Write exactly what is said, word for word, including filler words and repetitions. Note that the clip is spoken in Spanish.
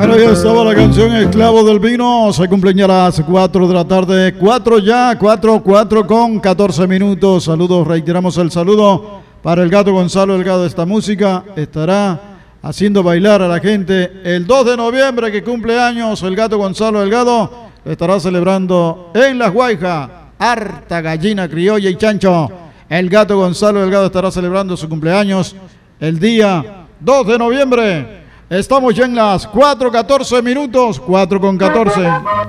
Bueno, ya estaba la canción Esclavo del Vino. Se cumplen ya las cuatro de la tarde. cuatro ya, cuatro, cuatro con catorce minutos. Saludos, reiteramos el saludo para el Gato Gonzalo Delgado. Esta música estará haciendo bailar a la gente el dos de noviembre, que cumple años el Gato Gonzalo Delgado. Estará celebrando en Las Guaijas, harta gallina criolla y chancho. El Gato Gonzalo Delgado estará celebrando su cumpleaños el día dos de noviembre. Estamos ya en las cuatro catorce minutos, cuatro con catorce.